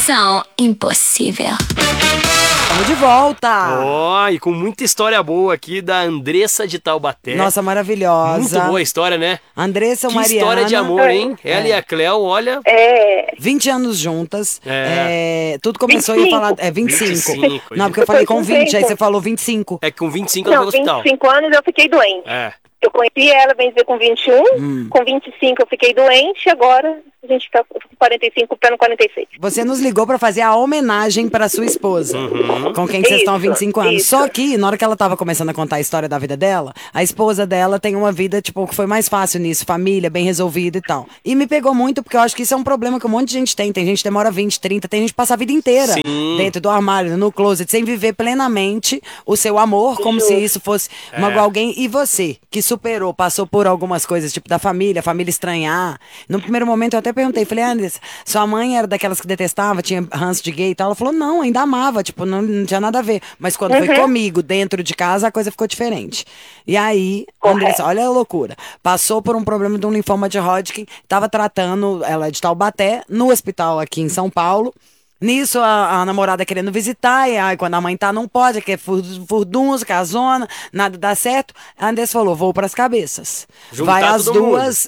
São impossível. Estamos de volta! Ó, e com muita história boa aqui da Andressa de Taubaté. Nossa, maravilhosa. Muito boa a história, né? Andressa Que Mariana. história de amor, hein? Ela e a Cleo, olha... 20 anos juntas. É. Tudo começou 25. a falar... 25. 25. Não, porque eu falei com 20, aí 25. você falou 25. É que com 25 ela foi Não, pro hospital. 25 anos eu fiquei doente. É. Eu conheci ela, bem dizer, com 21. Com 25 eu fiquei doente. Agora a gente tá com 45, plano 46. Você nos ligou pra fazer a homenagem pra sua esposa, com quem vocês estão há 25 anos. Isso. Só que, na hora que ela tava começando a contar a história da vida dela, a esposa dela tem uma vida, tipo, que foi mais fácil nisso, família, bem resolvida e tal. E me pegou muito, porque eu acho que isso é um problema que um monte de gente tem. Tem gente que demora 20, 30, tem gente que passa a vida inteira dentro do armário, no closet, sem viver plenamente o seu amor, como se isso fosse magoar alguém. E você, que superou, passou por algumas coisas, tipo da família estranhar. No primeiro momento eu até perguntei, falei, Anderson, sua mãe era daquelas que detestava, tinha ranço de gay e tal? Ela falou, não, ainda amava, tipo, não tinha nada a ver. Mas quando foi comigo, dentro de casa, a coisa ficou diferente. E aí, Andressa, olha a loucura, passou por um problema de um linfoma de Hodgkin, tava tratando, ela é de Taubaté, no hospital aqui em São Paulo. Nisso, a namorada querendo visitar, e aí quando a mãe tá, não pode, que é furdunço, casona, nada dá certo. A Andressa falou, vou pras cabeças. Juntar Vai as todo duas,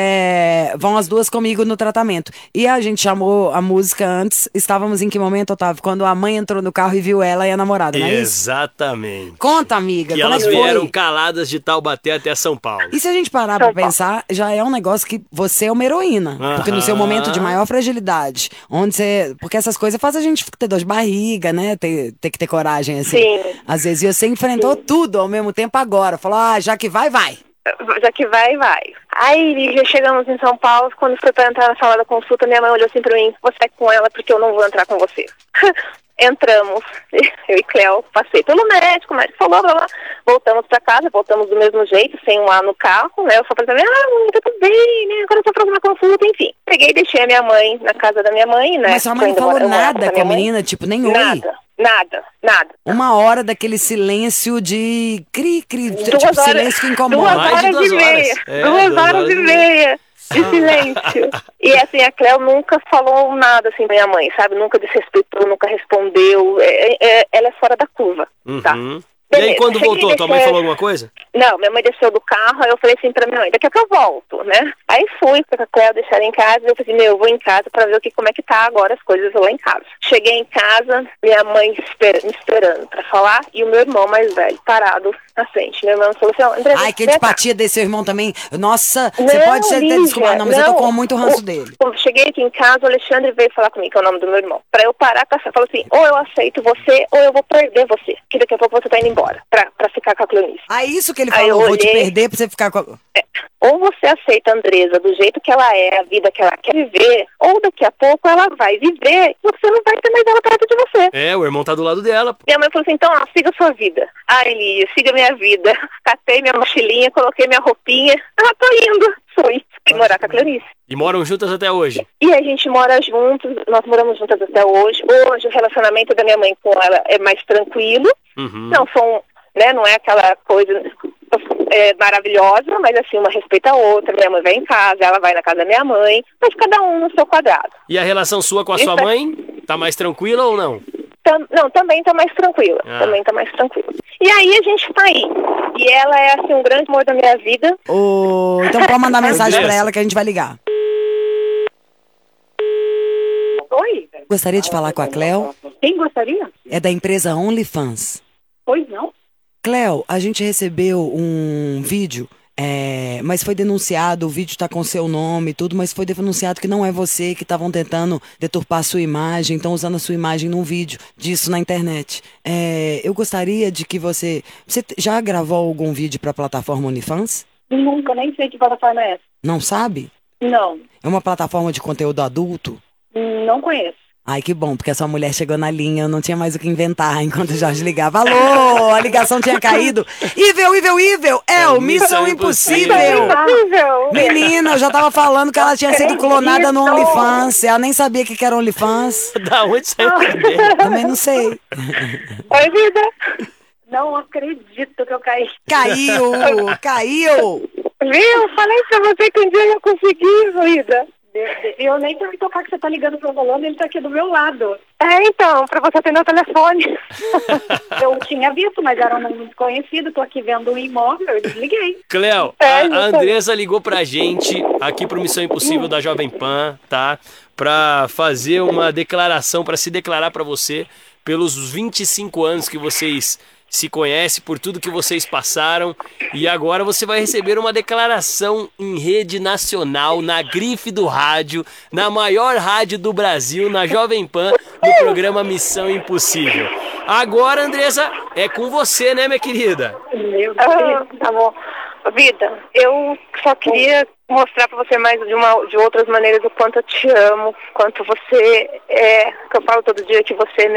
vão as duas comigo no tratamento. E a gente chamou a música antes, estávamos em que momento, Otávio? Quando a mãe entrou no carro e viu ela e a namorada, não é isso? Exatamente. Conta, amiga, Que como é elas que foi? vieram caladas de Taubaté até São Paulo. E se a gente parar pra pensar, já é um negócio que você é uma heroína. Porque no seu momento de maior fragilidade, onde você... Porque essas coisas fazem a gente ter dor de barriga, né? Ter que ter coragem, assim. Sim. Às vezes, e você enfrentou tudo ao mesmo tempo agora. Falou, já que vai, vai. Já que vai, vai. Aí já chegamos em São Paulo, quando foi pra entrar na sala da consulta, minha mãe olhou assim pra mim, você é com ela porque eu não vou entrar com você. Entramos, eu e Cleo, passei pelo médico, o médico falou, blá, blá. Voltamos pra casa, voltamos do mesmo jeito, sem um ar no carro, né? Eu só falei, mãe, tá tudo bem, né? Agora eu tô fazendo uma consulta, enfim. Peguei e deixei a minha mãe na casa da minha mãe, né? Mas sua mãe não falou nada com a menina, tipo, nem oi. Nada. Uma hora daquele silêncio de cri-cri, tipo, horas- silêncio que incomoda. 2 Mais de horas e 2 meia. horas. É, 2 2 horas e meia de silêncio. E assim, a Cleo nunca falou nada assim pra minha mãe, sabe? Nunca desrespeitou, nunca respondeu. Ela é fora da curva, tá? E aí, quando voltou, tua mãe falou alguma coisa? Não, minha mãe desceu do carro, aí eu falei assim pra minha mãe, daqui a pouco eu volto, né? Aí fui pra a Cleo deixar ela em casa, e eu falei, eu vou em casa pra ver como é que tá agora as coisas lá em casa. Cheguei em casa, minha mãe me esperando pra falar, e o meu irmão mais velho, parado na frente. Meu irmão falou assim, André, Ai, que antipatia desse seu irmão também. Nossa, não, você pode ser Lígia, desculpado, não, mas eu tô com muito ranço dele. Quando cheguei aqui em casa, o Alexandre veio falar comigo, que é o nome do meu irmão. Pra eu parar, falou assim, ou eu aceito você, ou eu vou perder você. Que daqui a pouco você tá indo embora, pra ficar com a Cleonice. Ah, isso que ele Aí falou, eu vou te olhei. perder pra você ficar com a... Ou você aceita a Andresa do jeito que ela é, a vida que ela quer viver, ou daqui a pouco ela vai viver e você não vai ter mais ela perto de você. É, o irmão tá do lado dela. Pô. Minha mãe falou assim, então, siga a sua vida. Ai, Lia, siga a minha vida. Catei minha mochilinha, coloquei minha roupinha. Tô indo. Fui morar com a Clarice. E moram juntas até hoje? E a gente mora juntos, nós moramos juntas até hoje. Hoje o relacionamento da minha mãe com ela é mais tranquilo. Não são, né, não é aquela coisa maravilhosa, mas assim, uma respeita a outra. Minha mãe vai em casa, ela vai na casa da minha mãe, mas cada um no seu quadrado. E a relação sua com a sua mãe? Tá mais tranquila ou não? Não, também tá mais tranquila. Também tá mais tranquila. E aí a gente tá aí. E ela é assim um grande amor da minha vida. Então pode mandar mensagem pra ela que a gente vai ligar. Oi? Gostaria de falar com a Cleo. Quem gostaria? É da empresa OnlyFans. Pois não. Cleo, a gente recebeu um vídeo, mas foi denunciado, o vídeo tá com seu nome e tudo, mas foi denunciado que não é você, que estavam tentando deturpar a sua imagem, estão usando a sua imagem num vídeo disso na internet. Eu gostaria de que você já gravou algum vídeo pra plataforma OnlyFans? Nunca, nem sei que plataforma é essa. Não sabe? Não, É uma plataforma de conteúdo adulto? não conheço. Ai, que bom, porque a sua mulher chegou na linha, eu não tinha mais o que inventar enquanto o Jorge ligava. Alô, a ligação tinha caído. Ivel, o Missão Impossível. Menina, eu já tava falando que ela tinha sido clonada no OnlyFans, ela nem sabia o que era OnlyFans. Da onde saiu o cabelo? Também não sei. Oi, vida. Não acredito que eu caí. Caiu. Viu? Falei pra você que um dia eu ia conseguir, vida. Eu nem pra me tocar que você tá ligando pro Rolando, ele tá aqui do meu lado. Então, pra você atender o telefone. Eu tinha visto, mas era um nome muito conhecido, tô aqui vendo um imóvel, eu desliguei. Cleo, a Andressa ligou pra gente aqui pro Missão Impossível da Jovem Pan, tá? Pra fazer uma declaração, pra se declarar pra você pelos 25 anos que vocês se conhecem, por tudo que vocês passaram. E agora você vai receber uma declaração em rede nacional, na grife do rádio, na maior rádio do Brasil, na Jovem Pan, no programa Missão Impossível. Agora, Andressa, é com você, né, minha querida? Meu Deus. Tá bom. Vida, eu só queria mostrar pra você mais de outras maneiras o quanto eu te amo, quanto você é, que eu falo todo dia que você